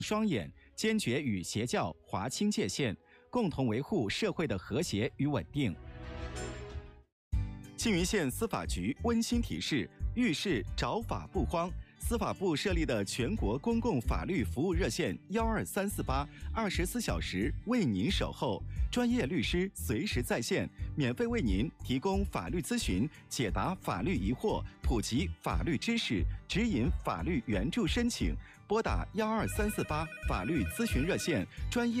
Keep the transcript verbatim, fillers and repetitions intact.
双眼，坚决与邪教划清界限，共同维护社会的和谐与稳定。庆云县司法局温馨提示：遇事找法不慌。司法部设立的全国公共法律服务热线幺二三四八，二十四小时为您守候，专业律师随时在线，免费为您提供法律咨询，解答法律疑惑，普及法律知识，指引法律援助申请。拨打幺二三四八法律咨询热线，专业。